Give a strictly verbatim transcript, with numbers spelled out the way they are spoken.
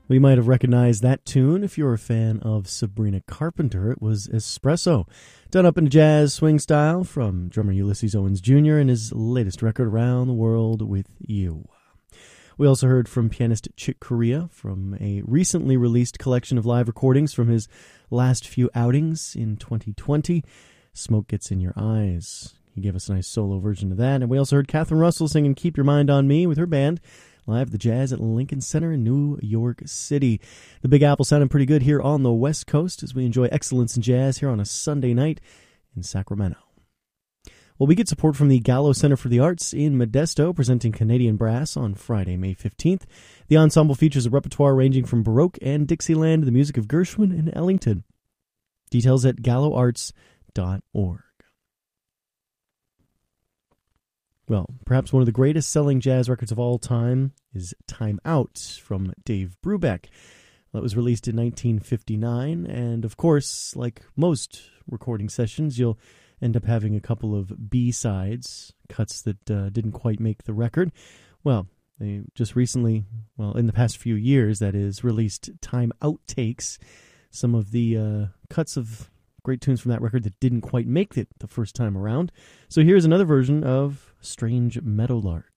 We might have recognized that tune if you're a fan of Sabrina Carpenter. It was Espresso, done up in jazz swing style from drummer Ulysses Owens Junior and his latest record, Around the World with You. We also heard from pianist Chick Corea from a recently released collection of live recordings from his last few outings in twenty twenty, Smoke Gets in Your Eyes. He gave us a nice solo version of that. And we also heard Catherine Russell singing Keep Your Mind on Me with her band, live at the Jazz at Lincoln Center in New York City. The Big Apple sounding pretty good here on the West Coast as we enjoy excellence in jazz here on a Sunday night in Sacramento. Well, we get support from the Gallo Center for the Arts in Modesto, presenting Canadian Brass on Friday, May fifteenth. The ensemble features a repertoire ranging from Baroque and Dixieland to the music of Gershwin and Ellington. Details at gallo arts dot org. Well, perhaps one of the greatest selling jazz records of all time is Time Out from Dave Brubeck. That was released in nineteen fifty-nine, and of course, like most recording sessions, you'll end up having a couple of B-sides, cuts that uh, didn't quite make the record. Well, they just recently, well, in the past few years, that is, released Time Outtakes, some of the uh, cuts of great tunes from that record that didn't quite make it the first time around. So here's another version of Strange Meadowlark.